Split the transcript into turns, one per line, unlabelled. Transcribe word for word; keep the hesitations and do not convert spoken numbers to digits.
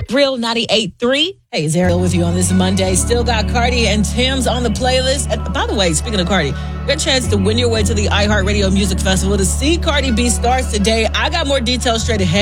Real ninety-eight point three. Hey, it's Ariel with you on this Monday. Still got Cardi and Tim's on the playlist. And by the way, speaking of Cardi, your chance to win your way to the iHeartRadio Music Festival to see Cardi B starts today. I got more details straight ahead.